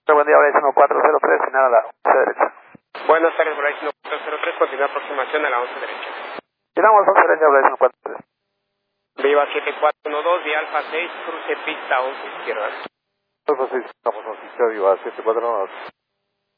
Buen día, Horizon 403, final a la 11 derecha. Buenas tardes, Horizon 403, continúa aproximación a la 11 derecha. Tiramos 11 derecha, Horizon 43. Viva 7412, vía Alfa 6, cruce pista 11 izquierda. Alfa 6, estamos 11 izquierda, Viva 7412.